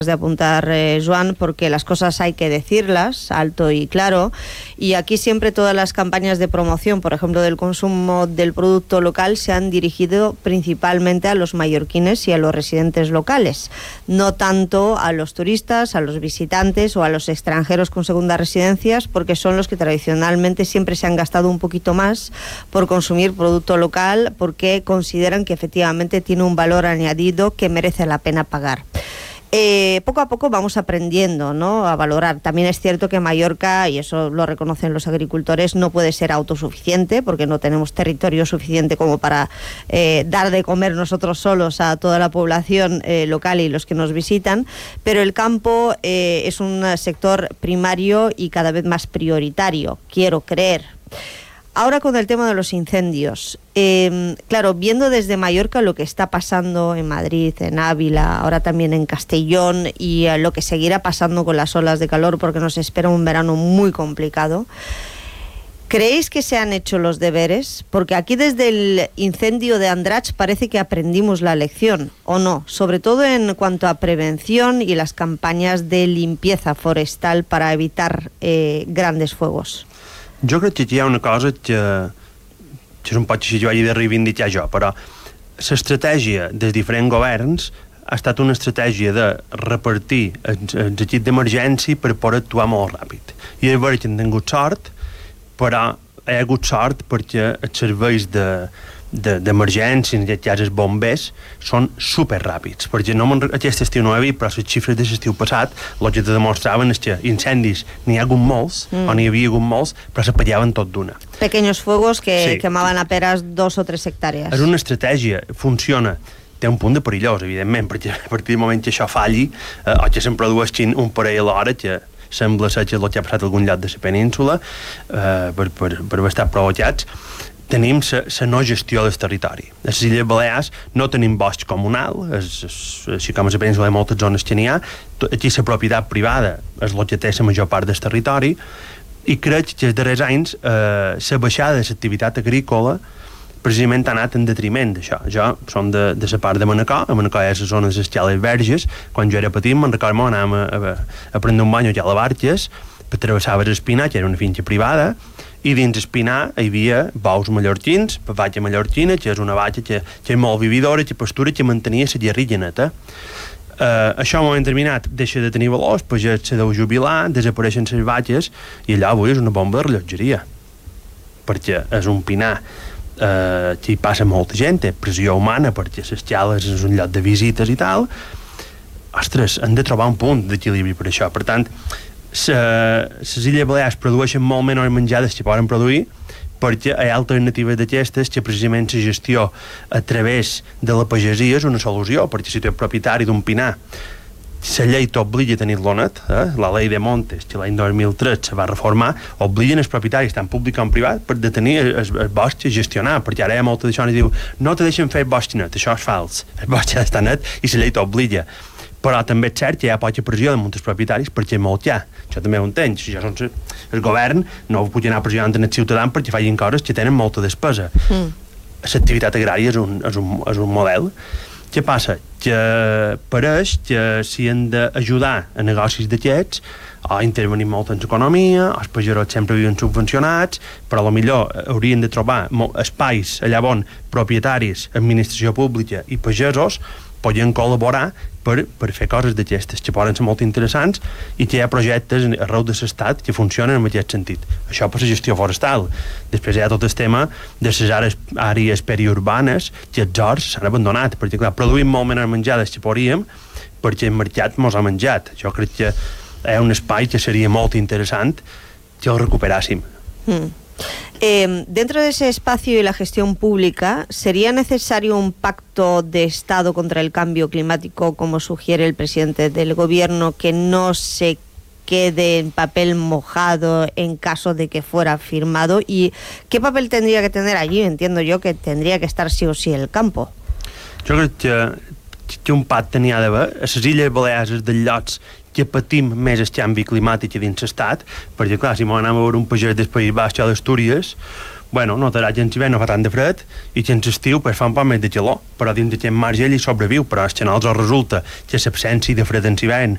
de apuntar, Joan, porque las cosas hay que decirlas alto y claro, y aquí siempre todas las campañas de promoción, por ejemplo, del consumo del producto local, se han dirigido principalmente a los mallorquines y a los residentes locales, no tanto a los turistas, a los visitantes o a los extranjeros con segundas residencias, porque son los que tradicionalmente siempre se han gastado un poquito más por consumir producto local, porque consideran que efectivamente tiene un valor añadido que merece la pena pagar. Poco a poco vamos aprendiendo, ¿no?, a valorar. También es cierto que Mallorca, y eso lo reconocen los agricultores, no puede ser autosuficiente porque no tenemos territorio suficiente como para dar de comer nosotros solos a toda la población local y los que nos visitan, pero el campo es un sector primario y cada vez más prioritario, quiero creer. Ahora con el tema de los incendios, claro, viendo desde Mallorca lo que está pasando en Madrid, en Ávila, ahora también en Castellón y lo que seguirá pasando con las olas de calor porque nos espera un verano muy complicado, ¿creéis que se han hecho los deberes? Porque aquí desde el incendio de Andratx parece que aprendimos la lección, ¿o no? Sobre todo en cuanto a prevención y las campañas de limpieza forestal para evitar grandes fuegos. Jo crec que aquí hi ha una cosa que és un poc, si jo hagi de reivindicar jo, però l'estratègia dels diferents governs ha estat una estratègia de repartir els equips d'emergència per poder actuar molt ràpid. I és veritat que han tingut sort, però hi ha hagut sort perquè els serveis d'emergència, en aquest cas els bombers, són superràpids, perquè aquest estiu no he vist, però les xifres de l'estiu passat el que te demostraven és que incendis n'hi ha hagut molts, o n'hi havia hagut molts, però s'apallaven tot d'una. Pequeños fuegos que quemaban apenas 2 o 3 hectáreas. És una estratègia, funciona. Té un punt de perillós, evidentment, perquè a partir del moment que això falli, o que se'n produeixin un parell a l'hora, que sembla ser que és el que ha passat a algun lloc de la península, per haver estat provocats, tenim la no gestió del territori. A les Illes Balears no tenim bosc comunal, així com a la península hi ha moltes zones que n'hi ha, aquí la propietat privada és el que té la major part del territori, i crec que els darrers anys la baixada de l'activitat agrícola precisament ha anat en detriment d'això. Jo som de la part de Manacor, a Manacor hi ha la zona de les Escales Verges, quan jo era petit me'n recordo molt anàvem a prendre un bany allà a la Barques, per travessar l'Espinar, que era una finca privada, i dins Espinar hi havia bous mallorquins, vaca mallorquina, que és una vaca que és molt vividora, que pastura, que mantenia la guerrilla neta. Això en un moment determinat deixa de tenir valors, pues ja se deu jubilar, desapareixen les vaques, i allà avui és una bomba de rellotgeria, perquè és un pinar que hi passa molta gent, té pressió humana, perquè les xales és un lloc de visites i tal. Ostres, hem de trobar un punt d'equilibri per això. Per tant, les Illes Balears produeixen molt menys menjades que poden produir, perquè hi ha alternatives d'aquestes que precisament la gestió a través de la pagesia és una solució, perquè si tu ets propietari d'un pinar, la llei t'obliga a tenir-lo net, la llei de Montes, que l'any 2003 se va reformar, obliguen els propietaris, tant públic com privat, per de tenir el bosc a gestionar, perquè ara hi ha molta d'això i diu, no te deixen fer bosc net, això és fals, el bosc ha d'estar net i la llei t'obliga. Però també és cert que hi ha poca pressió de molts propietaris perquè molt hi ha. Això també ho entenc. Si jo som el govern, no puc anar pressionant els ciutadans perquè facin coses que tenen molta despesa. L'activitat agrària és un model. Què passa? Que pareix que s'hi han d'ajudar a negocis d'aquests a intervenir molt en l'economia, els pageros sempre viuen subvencionats, però millor haurien de trobar espais allà on propietaris, administració pública i pagesos podien col·laborar per fer coses d'aquestes que poden ser molt interessants i que hi ha projectes arreu de l'estat que funcionen en aquest sentit. Això per la gestió forestal. Després hi ha tot el tema de les àrees periurbanes que els horts s'han abandonat, perquè clar, produïm molt menys menjades que podríem perquè el mercat mos ha menjat. Jo crec que hi ha un espai que seria molt interessant que el recuperàssim. Dentro de ese espacio y la gestión pública, ¿sería necesario un pacto de Estado contra el cambio climático, como sugiere el presidente del gobierno, que no se quede en papel mojado en caso de que fuera firmado? ¿Y qué papel tendría que tener allí? Entiendo yo que tendría que estar sí o sí el campo. Jo crec que un pacte n'hi ha d'haver. A les Illes Balears és dels llocs que patim més el canvi climàtic dins l'estat, perquè clar, si m'anem a veure un pagès del País Basc o d'Astúries, bueno, notarà que en hivern no fa tant de fred i que en l'estiu fa un poc més de calor, però dins d'aquest marge ell hi sobreviu, però és que a nosaltres resulta que l'absència de fred en hivern